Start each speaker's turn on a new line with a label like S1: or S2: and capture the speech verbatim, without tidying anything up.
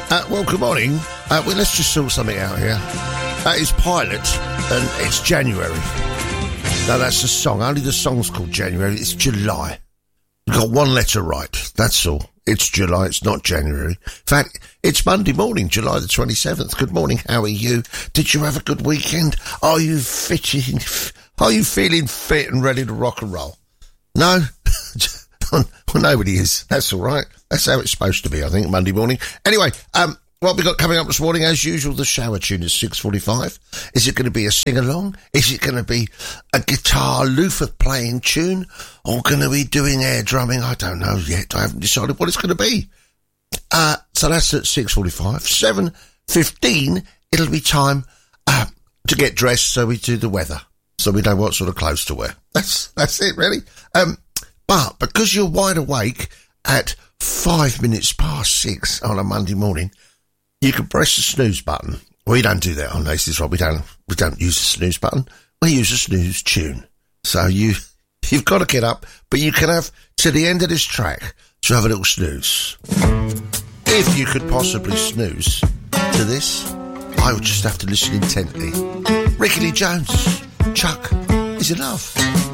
S1: Uh, well, good morning. Uh, well, let's just sort something out here. Uh, it's Pilot, and it's January. No, that's the song. Only the song's called January. It's July. You've got one letter right. That's all. It's July. It's not January. In fact, it's Monday morning, July the twenty-seventh. Good morning. How are you? Did you have a good weekend? Are you fitting? Are you feeling fit and ready to rock and roll? No? Well, nobody is. That's all right. That's how it's supposed to be, I think, Monday morning. Anyway, um, what we got coming up this morning, as usual, the shower tune is six forty-five. Is it going to be a sing-along? Is it going to be a guitar loofah playing tune? Or going to be doing air drumming? I don't know yet. I haven't decided what it's going to be. Uh, so that's at six forty-five. seven fifteen, it'll be time uh, to get dressed so we do the weather. So we know what sort of clothes to wear. That's, that's it, really. Um, But because you're wide awake at five minutes past six on a Monday morning, you can press the snooze button. We don't do that on Laces Rock. We don't. We don't use the snooze button. We use a snooze tune. So you you've got to get up, but you can have to the end of this track to have a little snooze. If you could possibly snooze to this, I would just have to listen intently. Ricky Lee Jones, Chuck, is enough.